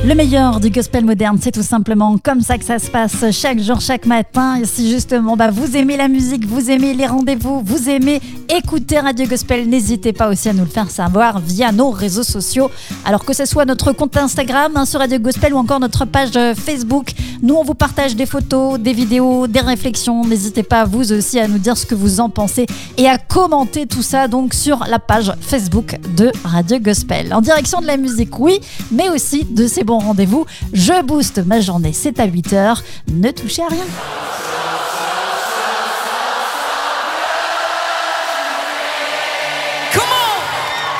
Le meilleur du gospel moderne, c'est tout simplement comme ça que ça se passe chaque jour, chaque matin. Et si justement vous aimez la musique, vous aimez les rendez-vous, vous aimez écouter Radio Gospel, n'hésitez pas aussi à nous le faire savoir via nos réseaux sociaux. Alors que ce soit notre compte Instagram sur Radio Gospel ou encore notre page Facebook, nous on vous partage des photos, des vidéos, des réflexions. N'hésitez pas vous aussi à nous dire ce que vous en pensez et à commenter tout ça donc sur la page Facebook de Radio Gospel. En direction de la musique, oui, mais aussi de ces bons rendez-vous. Je booste ma journée, c'est à 8h. Ne touchez à rien.